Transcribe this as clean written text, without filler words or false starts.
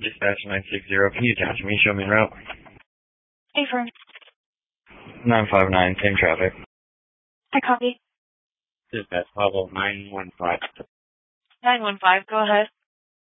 Dispatch 960, can you attach me? Show me route. Affirm. 959, same traffic. I copy. Dispatch Pablo 915. 915, go ahead.